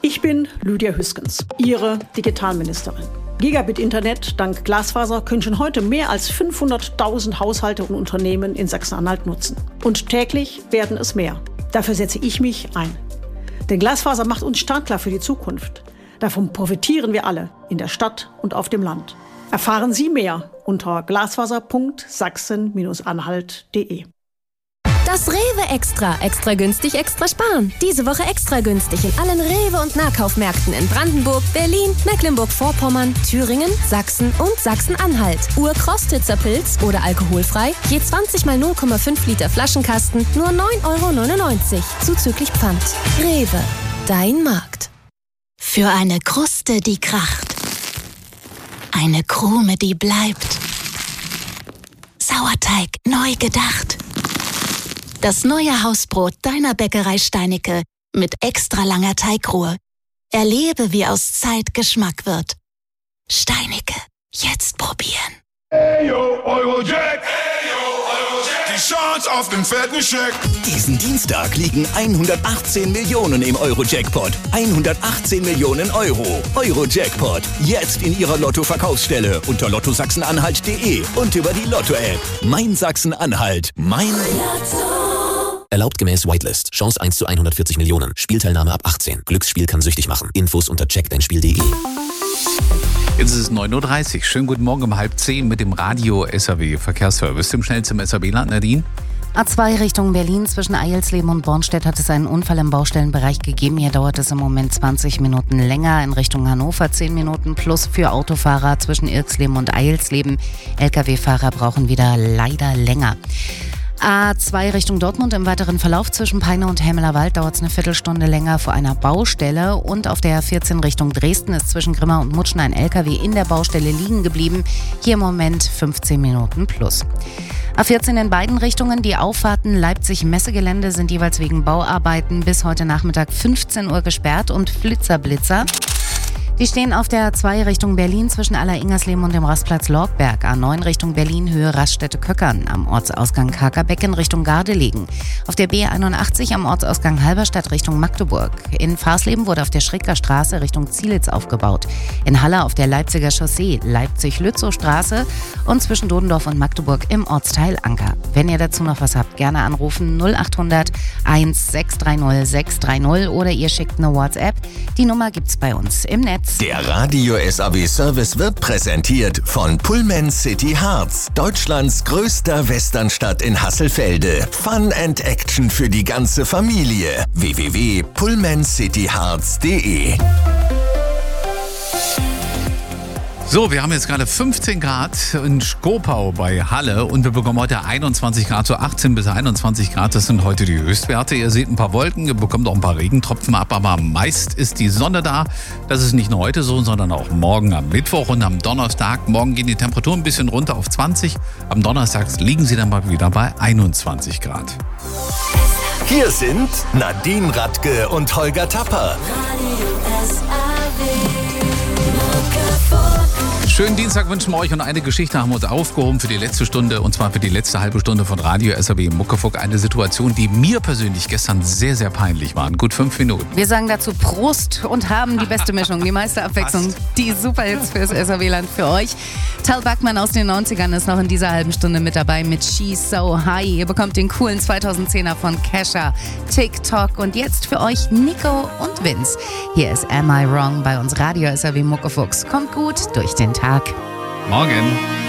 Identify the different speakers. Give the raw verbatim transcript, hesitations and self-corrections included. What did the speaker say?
Speaker 1: Ich bin Lydia Hüskens, Ihre Digitalministerin. Gigabit-Internet dank Glasfaser können schon heute mehr als fünfhunderttausend Haushalte und Unternehmen in Sachsen-Anhalt nutzen. Und täglich werden es mehr. Dafür setze ich mich ein. Denn Glasfaser macht uns startklar für die Zukunft. Davon profitieren wir alle, in der Stadt und auf dem Land. Erfahren Sie mehr unter glasfaser punkt sachsen Bindestrich anhalt punkt de.
Speaker 2: Das Rewe Extra. Extra günstig, extra sparen. Diese Woche extra günstig in allen Rewe- und Nahkaufmärkten in Brandenburg, Berlin, Mecklenburg-Vorpommern, Thüringen, Sachsen und Sachsen-Anhalt. Urkrostitzer Pilz oder alkoholfrei, je zwanzig mal null Komma fünf Liter Flaschenkasten, nur neun Euro neunundneunzig, zuzüglich Pfand. Rewe, dein Markt.
Speaker 3: Für eine Kruste, die kracht. Eine Krume, die bleibt. Sauerteig neu gedacht. Das neue Hausbrot deiner Bäckerei Steinicke mit extra langer Teigruhe. Erlebe, wie aus Zeit Geschmack wird. Steinicke, jetzt probieren.
Speaker 4: Hey yo, Eurojack! Hey yo, Eurojack! Die Chance auf den fetten Scheck!
Speaker 5: Diesen Dienstag liegen hundertachtzehn Millionen im Euro-Jackpot. hundertachtzehn Millionen Euro. Euro-Jackpot. Jetzt in Ihrer Lotto-Verkaufsstelle unter lotto sachsen anhalt punkt de und über die Lotto-App. Mein Sachsen-Anhalt. Mein Lotto.
Speaker 6: Erlaubt gemäß Whitelist. Chance eins zu hundertvierzig Millionen. Spielteilnahme ab achtzehn. Glücksspiel kann süchtig machen. Infos unter check dein spiel punkt de.
Speaker 7: Jetzt ist es neun Uhr dreißig. Schönen guten Morgen um halb zehn mit dem Radio S R W Verkehrsservice. Dem schnell zum S R W-Land, Nadine.
Speaker 8: A zwei Richtung Berlin zwischen Eilsleben und Bornstedt hat es einen Unfall im Baustellenbereich gegeben. Hier dauert es im Moment zwanzig Minuten länger. In Richtung Hannover zehn Minuten plus für Autofahrer zwischen Irxleben und Eilsleben. L K W-Fahrer brauchen wieder leider länger. A zwei Richtung Dortmund im weiteren Verlauf zwischen Peine und Hämelerwald dauert es eine Viertelstunde länger vor einer Baustelle. Und auf der vierzehn Richtung Dresden ist zwischen Grimma und Mutschen ein L K W in der Baustelle liegen geblieben. Hier im Moment fünfzehn Minuten plus. A vierzehn in beiden Richtungen. Die Auffahrten Leipzig-Messegelände sind jeweils wegen Bauarbeiten bis heute Nachmittag fünfzehn Uhr gesperrt und Flitzer-Blitzer. Die stehen auf der A zwei Richtung Berlin zwischen Aller-Ingersleben und dem Rastplatz Lorgberg. A neun Richtung Berlin Höhe Raststätte-Köckern. Am Ortsausgang Kakerbecken Richtung Gardelegen. Auf der B einundachtzig am Ortsausgang Halberstadt Richtung Magdeburg. In Farsleben wurde auf der Schricker Straße Richtung Zielitz aufgebaut. In Halle auf der Leipziger Chaussee Leipzig-Lützow-Straße und zwischen Dodendorf und Magdeburg im Ortsteil Anker. Wenn ihr dazu noch was habt, gerne anrufen null achthundert eins sechs drei null sechs drei null oder ihr schickt eine WhatsApp. Die Nummer gibt's bei uns im Netz.
Speaker 5: Der Radio S R W Service wird präsentiert von Pullman City Harz, Deutschlands größter Westernstadt in Hasselfelde. Fun and Action für die ganze Familie. w w w punkt pullman city harz punkt de.
Speaker 7: So, wir haben jetzt gerade fünfzehn Grad in Skopau bei Halle und wir bekommen heute einundzwanzig Grad, so achtzehn bis einundzwanzig Grad, das sind heute die Höchstwerte. Ihr seht ein paar Wolken, ihr bekommt auch ein paar Regentropfen ab, aber meist ist die Sonne da. Das ist nicht nur heute so, sondern auch morgen am Mittwoch und am Donnerstag. Morgen gehen die Temperaturen ein bisschen runter auf zwanzig, am Donnerstag liegen sie dann mal wieder bei einundzwanzig Grad.
Speaker 5: Hier sind Nadine Radke und Holger Tapper.
Speaker 7: Schönen Dienstag wünschen wir euch und eine Geschichte haben wir uns aufgehoben für die letzte Stunde und zwar für die letzte halbe Stunde von Radio S R W Muckefuck. Eine Situation, die mir persönlich gestern sehr, sehr peinlich war. Gut fünf Minuten.
Speaker 8: Wir sagen dazu Prost und haben die beste Mischung, die meiste Abwechslung, die Superhits fürs S R W-Land für euch. Tal Bachmann aus den neunzigern ist noch in dieser halben Stunde mit dabei mit She's So High. Ihr bekommt den coolen zweitausendzehner von Kesha, TikTok und jetzt für euch Nico und Vince. Hier ist Am I Wrong bei uns Radio S R W Muckefucks. Kommt gut durch den Tag.
Speaker 7: Morgen.